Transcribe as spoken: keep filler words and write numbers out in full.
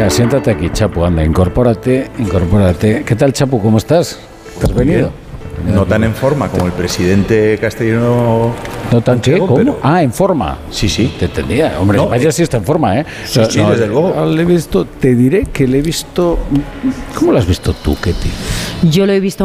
Venga, siéntate aquí, Chapu, anda, incorpórate, incorpórate. ¿Qué tal, Chapu? ¿Cómo estás? ¿Te has venido? No tan en forma como el presidente castellano. ¿No tan qué? ¿Cómo? Pero... Ah, en forma. Sí, sí. Te entendía. Hombre, No, vaya si está en forma, ¿eh? Sí, sí, no, desde luego. Le he visto, te diré que le he visto... ¿Cómo lo has visto tú, Ketty? Yo lo he visto